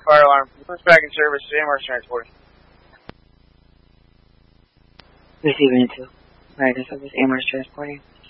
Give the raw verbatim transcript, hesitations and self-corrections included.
fire alarm. Push back in service. Amherst transporting. Receiving two. Alright, this is Amherst transporting.